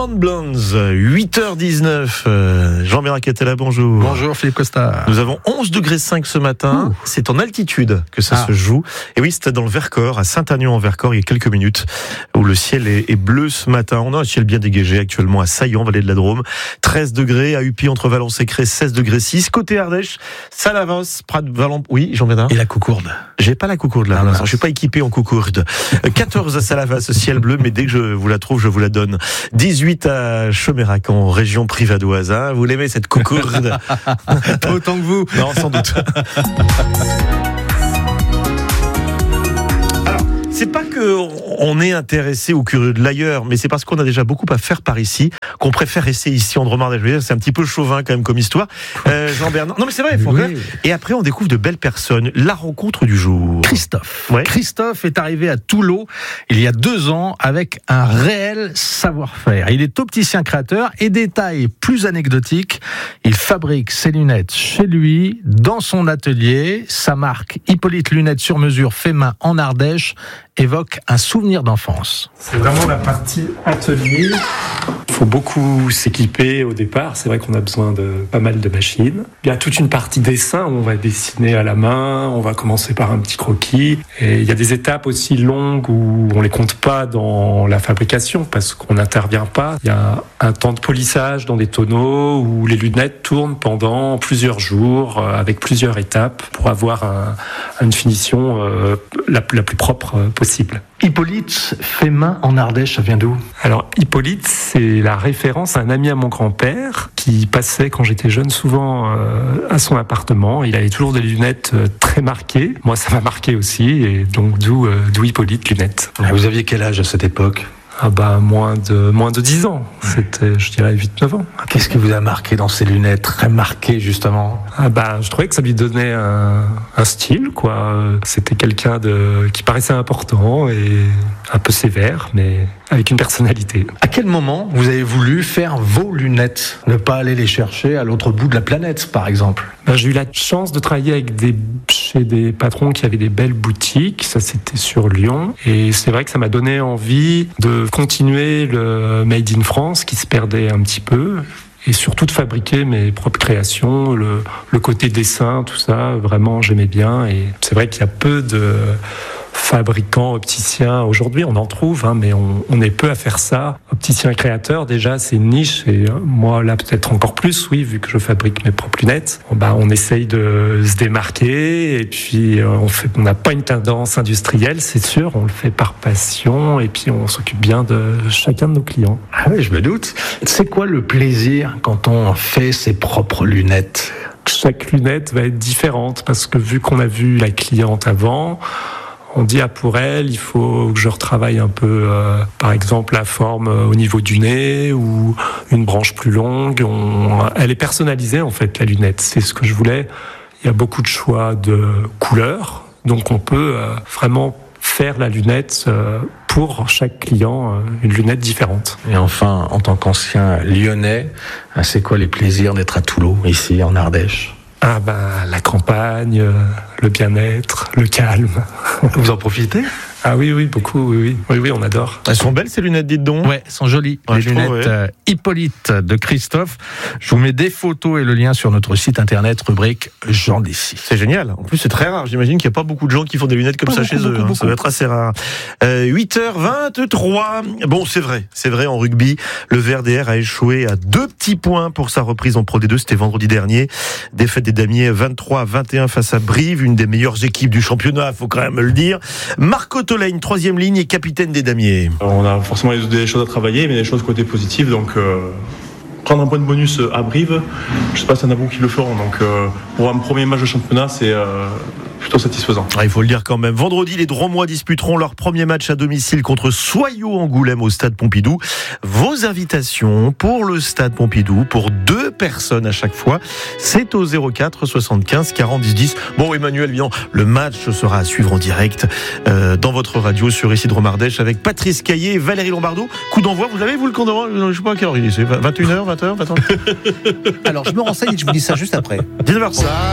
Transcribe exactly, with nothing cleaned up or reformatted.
Blonde Blondes, huit heures dix-neuf. Euh, Jean Meracatella, bonjour. Bonjour Philippe Costa. Nous avons onze degrés cinq ce matin. Ouh. C'est en altitude que ça ah. se joue. Et oui, c'était dans le Vercors, à Saint-Agnan-en-Vercors, il y a quelques minutes, où le ciel est, est bleu ce matin. On a un ciel bien dégagé actuellement à Saillant, vallée de la Drôme. treize degrés, à Upi, entre Valence et Cré, seize degrés six. Côté Ardèche, Salavos, Prat, Valence. Oui, Jean Bénard. Et la coucourde. J'ai pas la coucourde là. Ah, je suis pas équipé en coucourde. quatorze à Salavas, ciel bleu, mais dès que je vous la trouve, je vous la donne. dix-huit à Chomérac, en région privadoise. Hein. Vous l'aimez cette coucourde? Pas autant que vous. Non, sans doute. C'est pas qu'on est intéressé ou curieux de l'ailleurs, mais c'est parce qu'on a déjà beaucoup à faire par ici qu'on préfère rester ici en Drôme-Ardèche. C'est un petit peu chauvin quand même comme histoire. Euh, Jean-Bernard. Non mais c'est vrai, il faut oui. Et après on découvre de belles personnes. La rencontre du jour. Christophe. Ouais. Christophe est arrivé à Toulon il y a deux ans avec un réel savoir-faire. Il est opticien créateur et détail plus anecdotique. Il fabrique ses lunettes chez lui, dans son atelier. Sa marque Hippolyte Lunettes sur mesure fait main en Ardèche évoque un souvenir d'enfance. C'est vraiment la partie atelier. Il faut beaucoup s'équiper au départ. C'est vrai qu'on a besoin de pas mal de machines. Il y a toute une partie dessin où on va dessiner à la main. On va commencer par un petit croquis. Et il y a des étapes aussi longues où on les compte pas dans la fabrication parce qu'on n'intervient pas. Il y a un temps de polissage dans des tonneaux où les lunettes tournent pendant plusieurs jours avec plusieurs étapes pour avoir un, une finition euh, la, la plus propre possible. Hippolyte fait main en Ardèche, ça vient d'où? Alors Hippolyte, c'est la référence à un ami à mon grand-père qui passait quand j'étais jeune souvent euh, à son appartement. Il avait toujours des lunettes euh, très marquées. Moi, ça m'a marqué aussi, et donc d'où, euh, d'où Hippolyte Lunettes. Vous aviez quel âge à cette époque? Ah bah moins de moins de dix ans, c'était je dirais huit neuf ans. Qu'est-ce qui vous a marqué dans ces lunettes, très marquées justement? Ah bah je trouvais que ça lui donnait un, un style quoi, c'était quelqu'un de qui paraissait important et un peu sévère mais avec une personnalité. À quel moment vous avez voulu faire vos lunettes, ne pas aller les chercher à l'autre bout de la planète par exemple? Ben, j'ai eu la chance de travailler avec des, chez des patrons qui avaient des belles boutiques, ça c'était sur Lyon, et c'est vrai que ça m'a donné envie de continuer le Made in France qui se perdait un petit peu, et surtout de fabriquer mes propres créations, le, le côté dessin, tout ça, vraiment j'aimais bien, et c'est vrai qu'il y a peu de fabricants, opticiens, aujourd'hui on en trouve, hein, mais on, on est peu à faire ça. Opticien créateur, déjà c'est une niche, et moi là peut-être encore plus, oui, vu que je fabrique mes propres lunettes, bon, bah, on essaye de se démarquer, et puis on fait, on n'a pas une tendance industrielle, c'est sûr, on le fait par passion, et puis on s'occupe bien de chacun de nos clients. Ah oui, je me doute. C'est quoi le plaisir quand on fait ses propres lunettes? Chaque lunette va être différente, parce que vu qu'on a vu la cliente avant, on dit ah pour elle, il faut que je retravaille un peu, euh, par exemple la forme euh, au niveau du nez ou une branche plus longue. On, elle est personnalisée en fait la lunette. C'est ce que je voulais. Il y a beaucoup de choix de couleurs, donc on peut euh, vraiment faire la lunette euh, pour chaque client, euh, une lunette différente. Et enfin, en tant qu'ancien Lyonnais, c'est quoi les plaisirs d'être à Toulon, ici en Ardèche? Ah ben, la campagne, euh, le bien-être, le calme. Vous en profitez? Ah oui, oui, beaucoup, oui, oui, oui, oui, on adore. Elles sont belles ces lunettes, dites donc. Ouais, elles sont jolies. Ouais, les lunettes trouve, ouais. euh, Hippolyte de Christophe. Je vous mets des photos et le lien sur notre site internet, rubrique Jean Dessy. C'est génial. En plus, c'est très rare. J'imagine qu'il n'y a pas beaucoup de gens qui font des lunettes comme pas ça beaucoup, chez beaucoup, eux. Hein. Beaucoup. Ça va être assez rare. Euh, huit heures vingt-trois. Bon, c'est vrai. C'est vrai, en rugby, le V R D R a échoué à deux petits points pour sa reprise en Pro D deux. C'était vendredi dernier. Défaite des Damiers vingt-trois à vingt et un face à Brive, une des meilleures équipes du championnat, faut quand même le dire. Marco Tolègne, troisième ligne et capitaine des Damiers. On a forcément des choses à travailler, mais des choses côté positif. Donc, euh, prendre un point de bonus à Brive, je ne sais pas s'il y en a beaucoup qui le feront. Donc, euh, pour un premier match de championnat, c'est euh, plutôt satisfaisant. Ah, il faut le dire quand même. Vendredi, les Drômois disputeront leur premier match à domicile contre Soyaux-Angoulême au Stade Pompidou. Vos invitations pour le Stade Pompidou, pour deux personnes à chaque fois, c'est au zéro quatre soixante-quinze quarante dix dix. Bon, Emmanuel, évidemment, le match sera à suivre en direct euh, dans votre radio sur ici Drôme-Ardèche avec Patrice Caillé et Valérie Lombardot. Coup d'envoi, vous l'avez, vous, le coup d'envoi? Je ne sais pas à quelle heure il est. C'est vingt et une heures, vingt heures, vingt heures. Alors, je me renseigne et je vous dis ça juste après. dix-neuf heures trente.